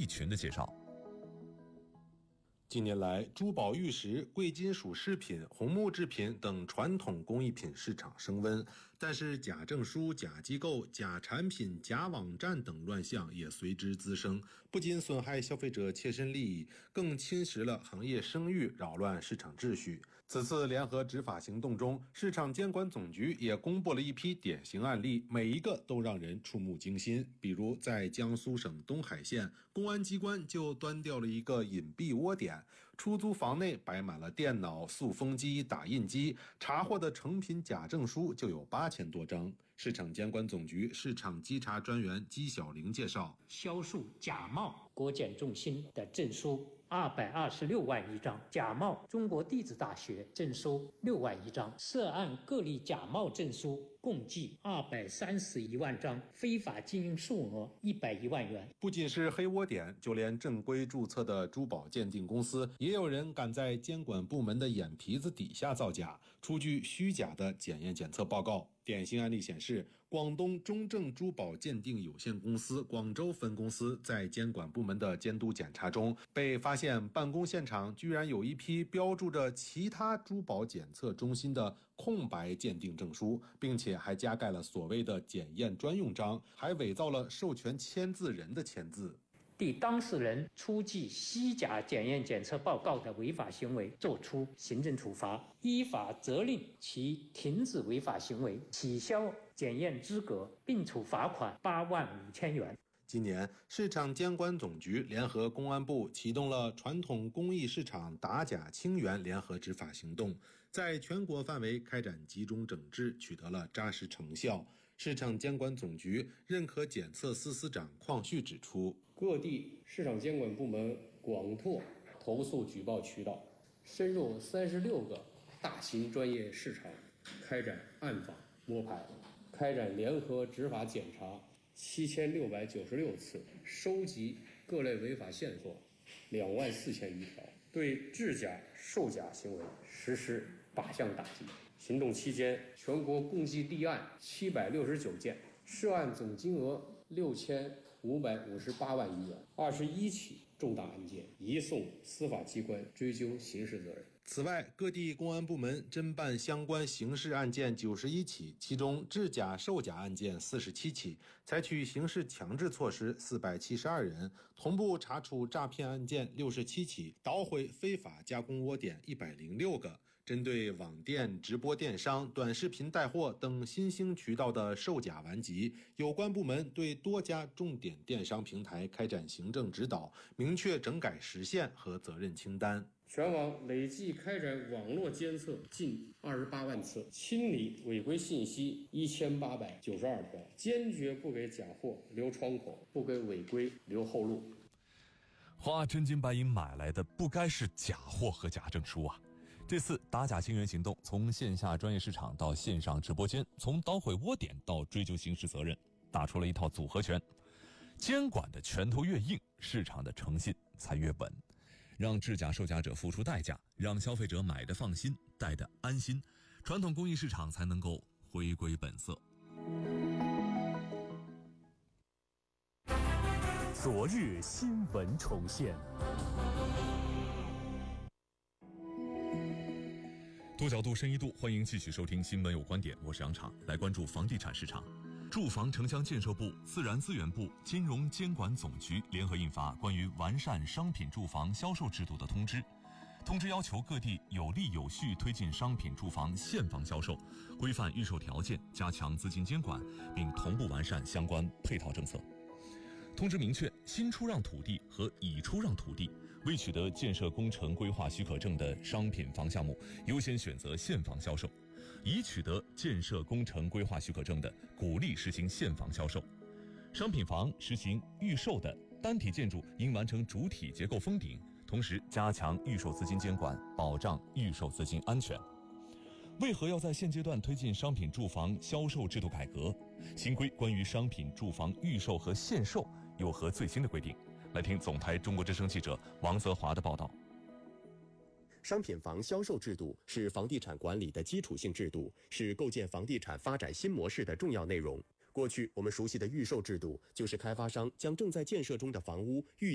一群的介绍。 近年来，珠宝玉石、贵金属饰品、红木制品等传统工艺品市场升温，但是假证书、假机构、假产品、假网站等乱象也随之滋生，不仅损害消费者切身利益，更侵蚀了行业声誉，扰乱市场秩序。此次联合执法行动中，市场监管总局也公布了一批典型案例，每一个都让人触目惊心。比如在江苏省东海县，公安机关就端掉了一个隐蔽窝点，出租房内摆满了电脑、塑封机、打印机，查获的成品假证书就有8000多张。市场监管总局市场稽查专员姬小玲介绍， 销售假冒国检中心的证书226万余张，假冒中国地质大学证书6万余张，涉案各类假冒证书共计231万张，非法经营数额101万元。 不仅是黑窝点，就连正规注册的珠宝鉴定公司，也有人敢在监管部门的眼皮子底下造假，出具虚假的检验检测报告。典型案例显示，广东中正珠宝鉴定有限公司广州分公司在监管部门的监督检查中，被发现办公现场居然有一批标注着其他珠宝检测中心的空白鉴定证书，并且还加盖了所谓的检验专用章，还伪造了授权签字人的签字。 对当事人出具虚假检验检测报告的违法行为作出行政处罚，依法责令其停止违法行为，取消检验资格，并处罚款8万5千元。 今年，市场监管总局联合公安部启动了传统工艺市场打假清源联合执法行动，在全国范围开展集中整治，取得了扎实成效。市场监管总局认可检测司司长邝旭指出， 各地市场监管部门广拓投诉举报渠道，深入36个大型专业市场，开展暗访摸排，开展联合执法检查7696次，收集各类违法线索24000余条，对制假售假行为实施靶向打击。行动期间，全国共计立案769件，涉案总金额6558万余元，21起重大案件移送司法机关追究刑事责任。 此外，各地公安部门侦办相关刑事案件91起，其中制假售假案件47起，采取刑事强制措施472人，同步查处诈骗案件67起，捣毁非法加工窝点106个。针对网店、直播电商、短视频带货等新兴渠道的售假顽疾，有关部门对多家重点电商平台开展行政指导，明确整改时限和责任清单。 全网累计开展网络监测近28万次，清理违规信息1892条，坚决不给假货留窗口，不给违规留后路。 花真金白银买来的不该是假货和假证书啊！这次打假清源行动从线下专业市场到线上直播间，从捣毁窝点到追究刑事责任，打出了一套组合拳。监管的拳头越硬，市场的诚信才越稳，让制假售假者付出代价，让消费者买的放心，戴的安心，传统工艺市场才能够回归本色。 昨日新闻重现。 多角度深一度，欢迎继续收听新闻有观点，我是杨畅，来关注房地产市场。住房城乡建设部、自然资源部、金融监管总局联合印发关于完善商品住房销售制度的通知。通知要求各地有力有序推进商品住房现房销售，规范预售条件，加强资金监管，并同步完善相关配套政策。通知明确，新出让土地和已出让土地未取得建设工程规划许可证的商品房项目，优先选择现房销售；已取得建设工程规划许可证的，鼓励实行现房销售。商品房实行预售的单体建筑应完成主体结构封顶，同时加强预售资金监管，保障预售资金安全。为何要在现阶段推进商品住房销售制度改革？新规关于商品住房预售和限售有何最新的规定？来听总台中国之声记者王泽华的报道。 商品房销售制度是房地产管理的基础性制度，是构建房地产发展新模式的重要内容。过去我们熟悉的预售制度，就是开发商将正在建设中的房屋预